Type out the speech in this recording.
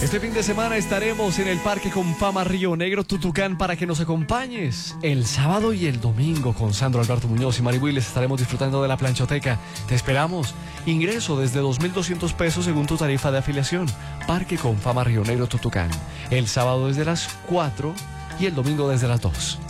Este fin de semana estaremos en el Parque Confama Río Negro, Tutucán, para que nos acompañes. El sábado y el domingo con Sandro Alberto Muñoz y Mari Willes estaremos disfrutando de la planchoteca. Te esperamos. Ingreso desde 2.200 pesos según tu tarifa de afiliación. Parque Confama Río Negro, Tutucán. El sábado desde las 4 y el domingo desde las 2.